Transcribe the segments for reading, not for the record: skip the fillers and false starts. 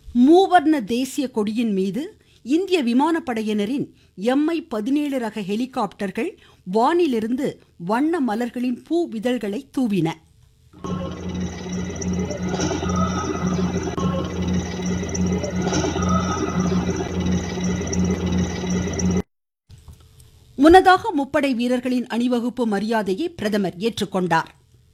மூவர்ண தேசிய கொடியின் மீது இந்திய விமானப்படையினரின் MI-17 ரக ஹெலிகாப்டர்கள் வானிலிருந்து வண்ண மலர்களின் பூ விதழ்களை தூவின. முன்னதாக முப்படை வீரர்களின் அணிவகுப்பு மரியாதையை பிரதமர் ஏற்றுக்கொண்டார்.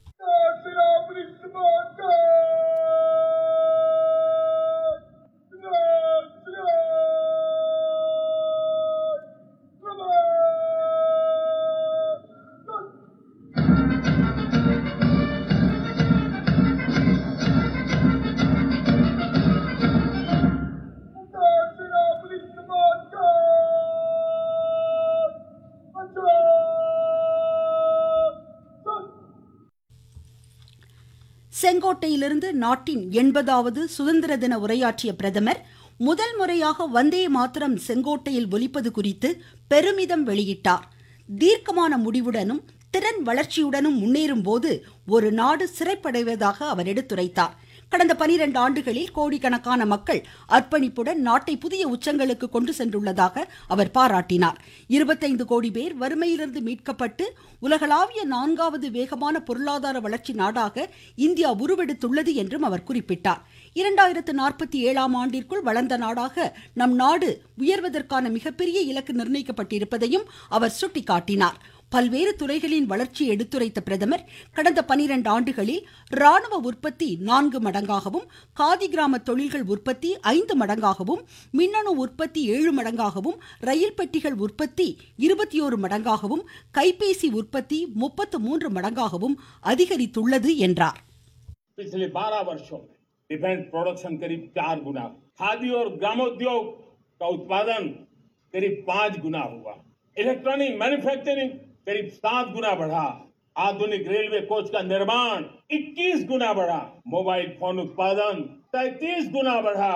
செங்கோட்டையிலிருந்து நாட்டின் 80வது சுதந்திர தின உரையாற்றிய பிரதமர், முதல் முறையாக வந்தே மாதரம் செங்கோட்டையில் ஒலிப்பது குறித்து பெருமிதம் வெளியிட்டார். தீர்க்கமான முடிவுடனும் திறன் வளர்ச்சியுடனும் முன்னேறும் போது ஒரு நாடு சிறைப்படைவதாக அவர் எடுத்துரைத்தார். கடந்த 12 ஆண்டுகளில் கோடிக்கணக்கான மக்கள் அர்ப்பணிப்புடன் நாட்டை புதிய உச்சங்களுக்கு கொண்டு சென்றுள்ளதாக அவர் பாராட்டினார். 25 கோடி பேர் வறுமையிலிருந்து மீட்கப்பட்டு உலகளாவிய 4வது வேகமான பொருளாதார வளர்ச்சி நாடாக இந்தியா உருவெடுத்துள்ளது என்றும் அவர் குறிப்பிட்டார். 2047ஆம் ஆண்டிற்குள் வளர்ந்த நாடாக நம் நாடு உயர்வதற்கான மிகப்பெரிய இலக்கு நிர்ணயிக்கப்பட்டிருப்பதையும் அவர் சுட்டிக்காட்டினார். பல்வேறு துறைகளின் வளர்ச்சியை எடுத்துரைத்த பிரதமர், கடந்த 12 ஆண்டுகளில் ராணுவ உற்பத்தி 4 மடங்காகவும், காதி கிராம தொழில்கள் உற்பத்தி 5 மடங்காகவும், மின்னணு உற்பத்தி 7 மடங்காகவும், ரயில் பெட்டிகள் உற்பத்தி 21 மடங்காகவும், கைபேசி உற்பத்தி 33 மடங்காகவும் அதிகரித்துள்ளது என்றார். पिछले 12 वर्षों में डिफेंस प्रोडक्शन करीब 4 गुना, खादी और ग्रामोद्योग का उत्पादन करीब 5 गुना हुआ, इलेक्ट्रॉनिक मैन्युफैक्चरिंग करीब 7 गुना बढ़ा, आधुनिक रेलवे कोच का निर्माण 21 गुना बढ़ा, मोबाइल फोन उत्पादन 33 गुना बढ़ा.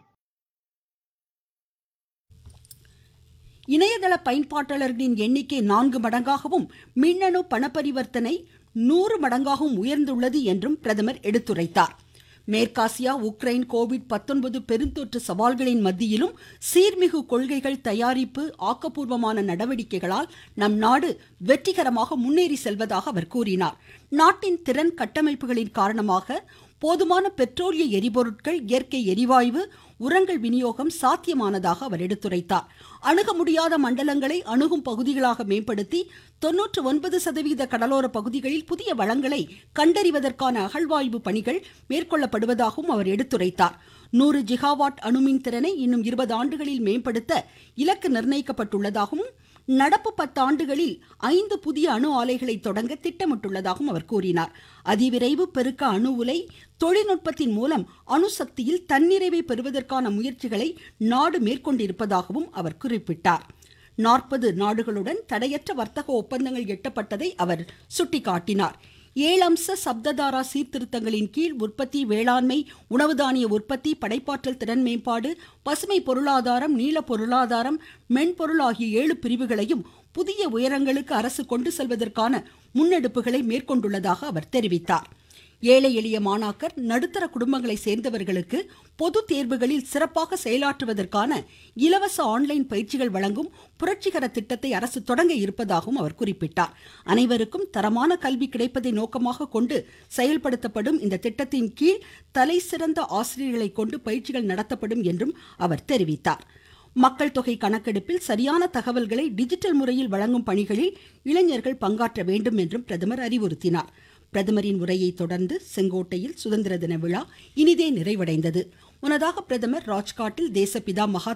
இணையதள பயன்பாட்டாளர்களின் எண்ணிக்கை 4 மடங்காகவும், மின்னணு பணப்பரிவர்த்தனை 100 மடங்காகவும் உயர்ந்துள்ளது என்றும் பிரதமர் எடுத்துரைத்தார். மேற்காசியா, உக்ரைன், கோவிட்-19 பெருந்தொற்று சவால்களின் மத்தியிலும் சீர்மிகு கொள்கைகள், தயாரிப்பு, ஆக்கப்பூர்வமான நடவடிக்கைகளால் நம் நாடு வெற்றிகரமாக முன்னேறி செல்வதாக அவர் கூறினார். நாட்டின் திறன் கட்டமைப்புகளின் காரணமாக போதுமான பெட்ரோலிய எரிபொருட்கள், இயற்கை எரிவாயு, உரங்கள் விநியோகம் சாத்தியமானதாக அவர் எடுத்துரைத்தார். அணுக முடியாத மண்டலங்களை அணுகும் பகுதிகளாக மேம்படுத்தி 99% கடலோர பகுதிகளில் புதிய வளங்களை கண்டறிவதற்கான அகழ்வாய்வு பணிகள் மேற்கொள்ளப்படுவதாகவும் அவர் எடுத்துரைத்தார். 100 ஜிகாவாட் அணுமின் திறனை இன்னும் 20 ஆண்டுகளில் மேம்படுத்த இலக்கு நிர்ணயிக்கப்பட்டுள்ளதாகவும், நடப்பு 10 ஆண்டுகளில் 5 புதிய அணு ஆலைகளை தொடங்க திட்டமிட்டுள்ளதாகவும் அவர் கூறினார். அதிவிரைவு பெருக்க அணு உலை தொழில்நுட்பத்தின் மூலம் அணுசக்தியில் தன்னிறைவை பெறுவதற்கான முயற்சிகளை நாடு மேற்கொண்டிருப்பதாகவும் அவர் குறிப்பிட்டார். 40 நாடுகளுடன் தடையற்ற வர்த்தக ஒப்பந்தங்கள் எட்டப்பட்டதை அவர் சுட்டிக்காட்டினார். 7 அம்ச சப்ததாரா சீர்திருத்தங்களின் கீழ் உற்பத்தி, வேளாண்மை, உணவு தானிய உற்பத்தி, படைப்பாற்றல் திறன் மேம்பாடு, பசுமை பொருளாதாரம், நீல பொருளாதாரம், மென்பொருள் ஆகிய 7 பிரிவுகளையும் புதிய உயரங்களுக்கு அரசு கொண்டு செல்வதற்கான முன்னெடுப்புகளை மேற்கொண்டுள்ளதாக அவர் தெரிவித்தார். ஏழை எளிய மாணாக்கர், நடுத்தர குடும்பங்களை சேர்ந்தவர்களுக்கு பொது தேர்வுகளில் சிறப்பாக செயலாற்றுவதற்கான இலவச ஆன்லைன் பயிற்சிகள் வழங்கும் புரட்சிகர திட்டத்தை அரசு தொடங்க இருப்பதாகவும் அவர் குறிப்பிட்டார். அனைவருக்கும் தரமான கல்வி கிடைப்பதை நோக்கமாக கொண்டு செயல்படுத்தப்படும் இந்த திட்டத்தின் கீழ் தலை சிறந்த ஆசிரியர்களை கொண்டு பயிற்சிகள் நடத்தப்படும் என்றும் அவர் தெரிவித்தார். மக்கள் தொகை கணக்கெடுப்பில் சரியான தகவல்களை டிஜிட்டல் முறையில் வழங்கும் பணிகளில் இளைஞர்கள் பங்காற்ற வேண்டும் என்றும் பிரதமர் அறிவுறுத்தினார். பிரதமரின் உரையை தொடர்ந்து செங்கோட்டையில் சுதந்திர தின விழா இனிதே நிறைவடைந்தது. முன்னதாக பிரதமர் ராஜ்காட்டில் தேசப்பிதா மகாத்மா